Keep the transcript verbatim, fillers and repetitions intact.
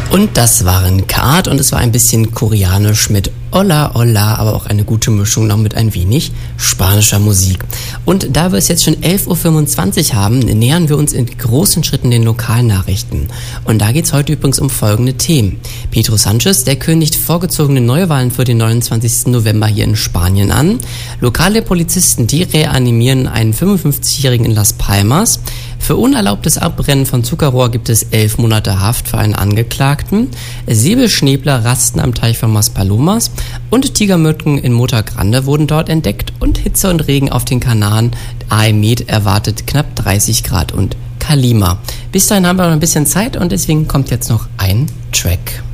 Und das waren Kaat und es war ein bisschen koreanisch mit Hola Hola, aber auch eine gute Mischung noch mit ein wenig spanischer Musik. Und da wir es jetzt schon elf Uhr fünfundzwanzig haben, nähern wir uns in großen Schritten den Lokalnachrichten. Und da geht's heute übrigens um folgende Themen. Pedro Sánchez, der kündigt vorgezogene Neuwahlen für den neunundzwanzigsten November hier in Spanien an. Lokale Polizisten, die reanimieren einen fünfundfünfzigjährigen in Las Palmas. Für unerlaubtes Abbrennen von Zuckerrohr gibt es elf Monate Haft für einen Angeklagten. Säbelschnäbler rasten am Teich von Maspalomas und Tigermücken in Mota Grande wurden dort entdeckt und Hitze und Regen auf den Kanaren. Aemet erwartet knapp dreißig Grad und Kalima. Bis dahin haben wir noch ein bisschen Zeit und deswegen kommt jetzt noch ein Track.